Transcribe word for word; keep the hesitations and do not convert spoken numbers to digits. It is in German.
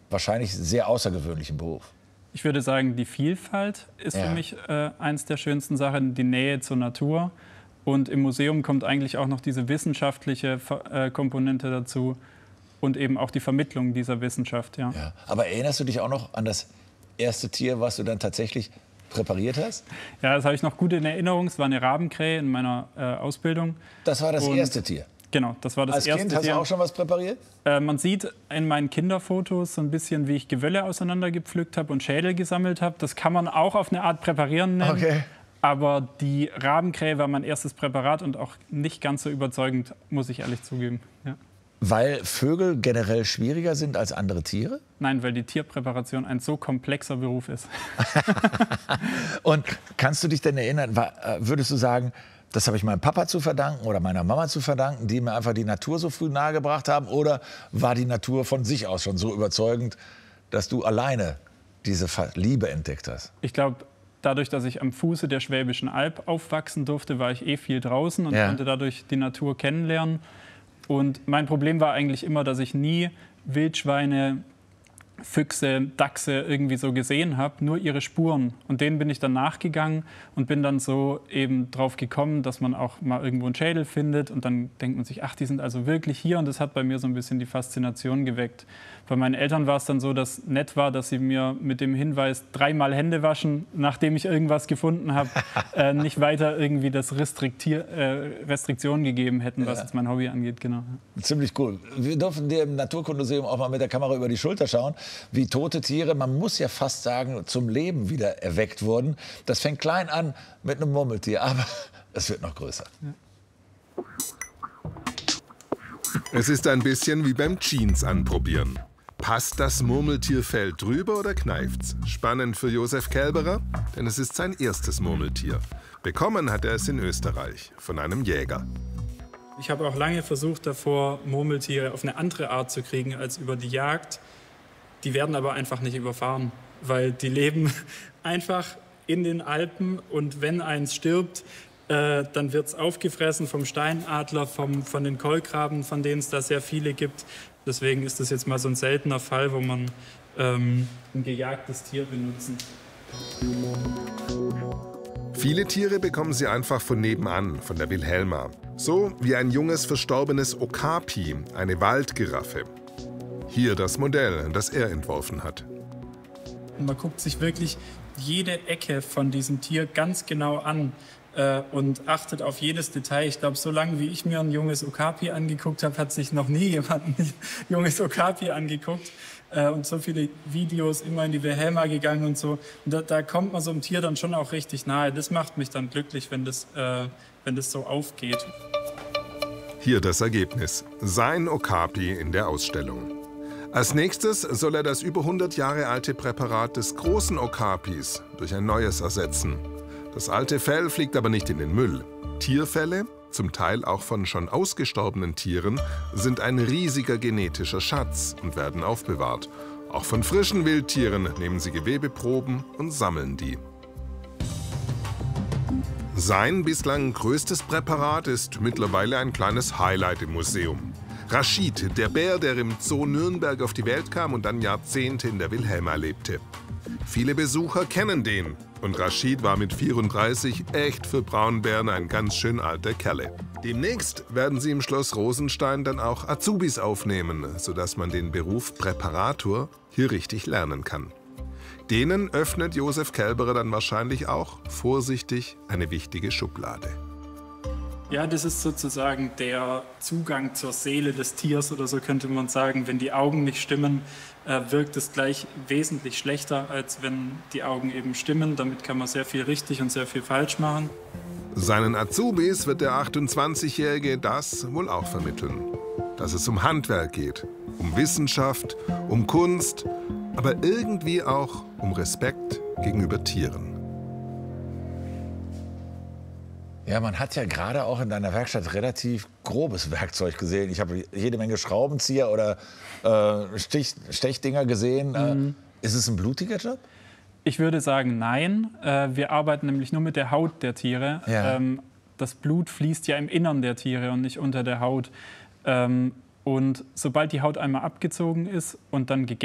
wahrscheinlich sehr außergewöhnlichen Beruf. Ich würde sagen, die Vielfalt ist Ja. für mich äh, eins der schönsten Sachen, die Nähe zur Natur. Und im Museum kommt eigentlich auch noch diese wissenschaftliche äh, Komponente dazu und eben auch die Vermittlung dieser Wissenschaft. Ja. Ja. Aber erinnerst du dich auch noch an das erste Tier, was du dann tatsächlich präpariert hast? Ja, das habe ich noch gut in Erinnerung. Es war eine Rabenkrähe in meiner äh, Ausbildung. Das war das Und erste Tier? Genau, das war das Als erste Kind hast Tier. du auch schon was präpariert? Äh, man sieht in meinen Kinderfotos so ein bisschen, wie ich Gewölle auseinandergepflückt habe und Schädel gesammelt habe. Das kann man auch auf eine Art präparieren nennen. Okay. Aber die Rabenkrähe war mein erstes Präparat und auch nicht ganz so überzeugend, muss ich ehrlich zugeben. Ja. Weil Vögel generell schwieriger sind als andere Tiere? Nein, weil die Tierpräparation ein so komplexer Beruf ist. Und kannst du dich denn erinnern, war, äh, würdest du sagen, das habe ich meinem Papa zu verdanken oder meiner Mama zu verdanken, die mir einfach die Natur so früh nahegebracht haben? Oder war die Natur von sich aus schon so überzeugend, dass du alleine diese Liebe entdeckt hast? Ich glaube, dadurch, dass ich am Fuße der Schwäbischen Alb aufwachsen durfte, war ich eh viel draußen und Ja. konnte dadurch die Natur kennenlernen. Und mein Problem war eigentlich immer, dass ich nie Wildschweine, Füchse, Dachse irgendwie so gesehen habe, nur ihre Spuren. Und denen bin ich dann nachgegangen und bin dann so eben drauf gekommen, dass man auch mal irgendwo einen Schädel findet. Und dann denkt man sich, ach, die sind also wirklich hier. Und das hat bei mir so ein bisschen die Faszination geweckt. Bei meinen Eltern war es dann so, dass nett war, dass sie mir mit dem Hinweis, dreimal Hände waschen, nachdem ich irgendwas gefunden habe, äh, nicht weiter irgendwie das Restriktier, äh, Restriktionen gegeben hätten, was Ja. jetzt mein Hobby angeht. Genau. Ziemlich cool. Wir durften dir im Naturkundemuseum auch mal mit der Kamera über die Schulter schauen, wie tote Tiere, man muss ja fast sagen, zum Leben wieder erweckt wurden. Das fängt klein an mit einem Murmeltier, aber es wird noch größer. Ja. Es ist ein bisschen wie beim Jeans anprobieren. Passt das Murmeltierfell drüber oder kneift's? Spannend für Josef Kelberer, denn es ist sein erstes Murmeltier. Bekommen hat er es in Österreich von einem Jäger. Ich habe auch lange versucht davor, Murmeltiere auf eine andere Art zu kriegen als über die Jagd. Die werden aber einfach nicht überfahren, weil die leben einfach in den Alpen und wenn eins stirbt, äh, dann wird es aufgefressen vom Steinadler, vom, von den Kolkraben, von denen es da sehr viele gibt. Deswegen ist das jetzt mal so ein seltener Fall, wo man ähm, ein gejagtes Tier benutzen. Viele Tiere bekommen sie einfach von nebenan, von der Wilhelma. So wie ein junges, verstorbenes Okapi, eine Waldgiraffe. Hier das Modell, das er entworfen hat. Und man guckt sich wirklich jede Ecke von diesem Tier ganz genau an äh, und achtet auf jedes Detail. Ich glaube, so lange wie ich mir ein junges Okapi angeguckt habe, hat sich noch nie jemand ein junges Okapi angeguckt. Äh, und so viele Videos, immer in die Wilhelma gegangen und so. Und da, da kommt man so einem Tier dann schon auch richtig nahe. Das macht mich dann glücklich, wenn das, äh, wenn das so aufgeht. Hier das Ergebnis. Sein Okapi in der Ausstellung. Als nächstes soll er das über hundert Jahre alte Präparat des großen Okapis durch ein neues ersetzen. Das alte Fell fliegt aber nicht in den Müll. Tierfelle, zum Teil auch von schon ausgestorbenen Tieren, sind ein riesiger genetischer Schatz und werden aufbewahrt. Auch von frischen Wildtieren nehmen sie Gewebeproben und sammeln die. Sein bislang größtes Präparat ist mittlerweile ein kleines Highlight im Museum. Rashid, der Bär, der im Zoo Nürnberg auf die Welt kam und dann Jahrzehnte in der Wilhelma lebte. Viele Besucher kennen den. Und Rashid war mit vierunddreißig echt für Braunbären ein ganz schön alter Kerle. Demnächst werden sie im Schloss Rosenstein dann auch Azubis aufnehmen, sodass man den Beruf Präparator hier richtig lernen kann. Denen öffnet Josef Kelberer dann wahrscheinlich auch vorsichtig eine wichtige Schublade. Ja, das ist sozusagen der Zugang zur Seele des Tiers oder so könnte man sagen. Wenn die Augen nicht stimmen, äh, wirkt es gleich wesentlich schlechter, als wenn die Augen eben stimmen. Damit kann man sehr viel richtig und sehr viel falsch machen. Seinen Azubis wird der achtundzwanzigjährige das wohl auch vermitteln. Dass es um Handwerk geht, um Wissenschaft, um Kunst, aber irgendwie auch um Respekt gegenüber Tieren. Ja, man hat ja gerade auch in deiner Werkstatt relativ grobes Werkzeug gesehen. Ich habe jede Menge Schraubenzieher oder äh, Stich, Stechdinger gesehen. Mhm. Äh, ist es ein blutiger Job? Ich würde sagen, nein. Äh, wir arbeiten nämlich nur mit der Haut der Tiere. Ja. Ähm, das Blut fließt ja im Innern der Tiere und nicht unter der Haut. Ähm, und sobald die Haut einmal abgezogen ist und dann gegessen